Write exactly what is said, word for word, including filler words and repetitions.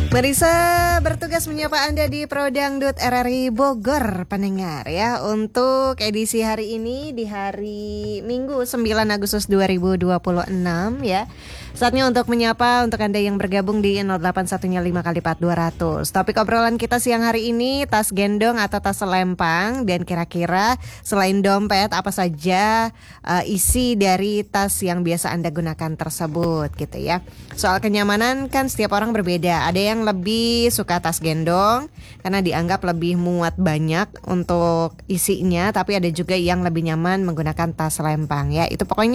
Marisa bertugas menyapa Anda di Pro Dangdut R R I Bogor, pendengar ya. Untuk edisi hari ini di hari Minggu sembilan Agustus dua ribu dua puluh enam ya. Saatnya untuk menyapa untuk Anda yang bergabung di nol delapan satu lima kali empat dua ratus. Topik obrolan kita siang hari ini tas gendong atau tas selempang, dan kira-kira selain dompet apa saja uh, isi dari tas yang biasa Anda gunakan tersebut gitu ya. Soal kenyamanan kan setiap orang berbeda. Ada yang lebih suka tas gendong karena dianggap lebih muat banyak untuk isinya, tapi ada juga yang lebih nyaman menggunakan tas selempang ya. Itu pokoknya